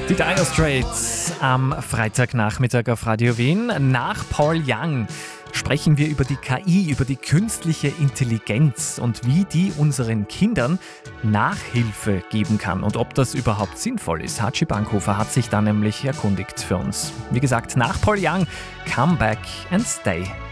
Die Dire Straits am Freitagnachmittag auf Radio Wien. Nach Paul Young sprechen wir über die KI, über die künstliche Intelligenz und wie die unseren Kindern Nachhilfe geben kann und ob das überhaupt sinnvoll ist. Hatschi Bankhofer hat sich da nämlich erkundigt für uns. Wie gesagt, nach Paul Young, Come Back and Stay.